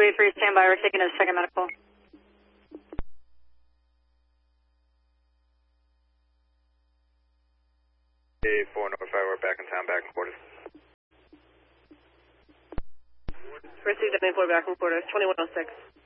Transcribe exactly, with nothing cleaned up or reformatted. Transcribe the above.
eight three, stand by. We're taking a second medical. eight four, number five, we're back in town, back in quarters. Received at four, back in quarters, twenty-one oh six.